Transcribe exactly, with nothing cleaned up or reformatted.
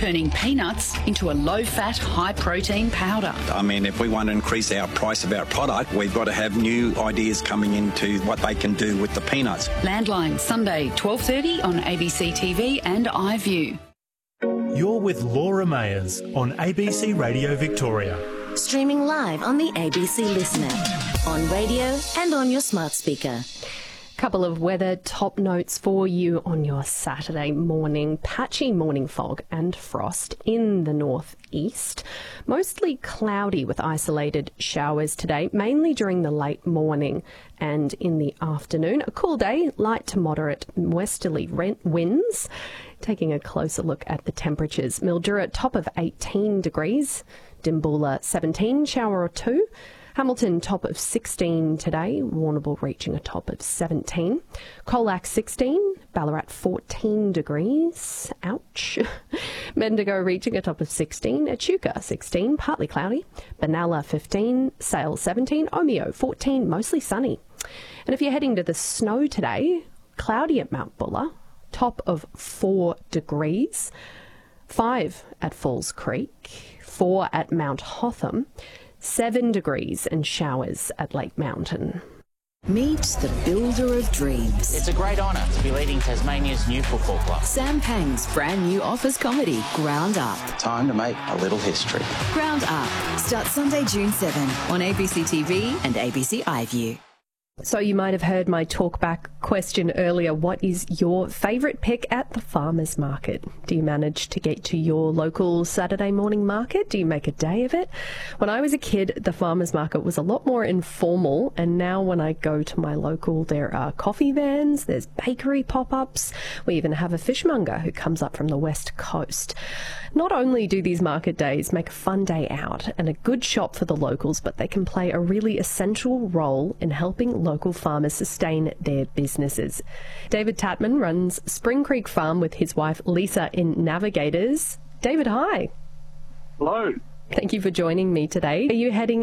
turning peanuts into a low-fat, high-protein powder. I mean, if we want to increase our price of our product, we've got to have new ideas coming into what they can do with the peanuts. Landline, Sunday, twelve thirty on A B C T V and iView. You're with Laura Mayers on A B C Radio Victoria. Streaming live on the A B C Listen app, on radio and on your smart speaker. Couple of weather top notes for you on your Saturday morning. Patchy morning fog and frost in the northeast. Mostly cloudy with isolated showers today, mainly during the late morning and in the afternoon. A cool day, light to moderate westerly winds. Taking a closer look at the temperatures. Mildura top of eighteen degrees. Dimboola seventeen, shower or two. Hamilton top of sixteen today, Warrnambool reaching a top of seventeen. Colac sixteen, Ballarat fourteen degrees, ouch. Bendigo reaching a top of sixteen, Echuca sixteen, partly cloudy. Benalla fifteen, Sale seventeen, Omeo fourteen, mostly sunny. And if you're heading to the snow today, cloudy at Mount Buller, top of four degrees. Five at Falls Creek, four at Mount Hotham. Seven degrees and showers at Lake Mountain. Meet the builder of dreams. It's a great honour to be leading Tasmania's new football club. Sam Pang's brand new office comedy, Ground Up. Time to make a little history. Ground Up starts Sunday, June seventh on A B C T V and A B C iView. So you might have heard my talkback question earlier. What is your favourite pick at the farmers market? Do you manage to get to your local Saturday morning market? Do you make a day of it? When I was a kid, the farmers market was a lot more informal, and now when I go to my local, there are coffee vans, there's bakery pop-ups. We even have a fishmonger who comes up from the west coast. Not only do these market days make a fun day out and a good shop for the locals, but they can play a really essential role in helping local farmers sustain their businesses. David Tatman runs Spring Creek Farm with his wife Lisa in Navigators. David, hi. Hello. Thank you for joining me today. Are you heading